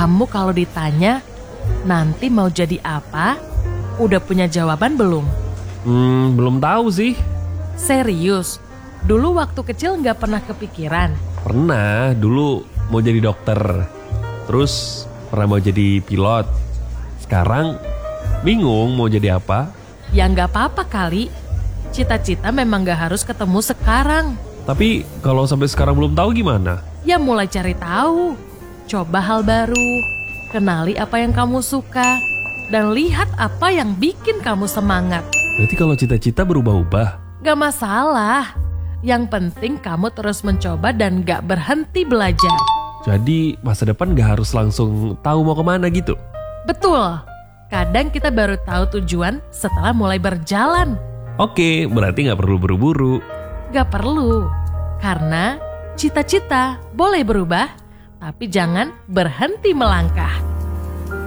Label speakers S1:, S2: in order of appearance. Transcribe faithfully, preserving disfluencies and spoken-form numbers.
S1: Kamu kalau ditanya, nanti mau jadi apa? Udah punya jawaban belum?
S2: Hmm, belum tahu sih.
S1: Serius? Dulu waktu kecil nggak pernah kepikiran?
S2: Pernah, dulu mau jadi dokter. Terus pernah mau jadi pilot. Sekarang bingung mau jadi apa.
S1: Ya nggak apa-apa kali. Cita-cita memang nggak harus ketemu sekarang.
S2: Tapi kalau sampai sekarang belum tahu gimana?
S1: Ya mulai cari tahu. Coba hal baru. Kenali apa yang kamu suka. Dan lihat apa yang bikin kamu semangat.
S2: Berarti kalau cita-cita berubah-ubah?
S1: Gak masalah. Yang penting kamu terus mencoba dan gak berhenti belajar.
S2: Jadi masa depan gak harus langsung tahu mau kemana gitu?
S1: Betul. Kadang kita baru tahu tujuan setelah mulai berjalan.
S2: Oke, berarti gak perlu buru-buru.
S1: Gak perlu. Karena cita-cita boleh berubah, tapi jangan berhenti melangkah.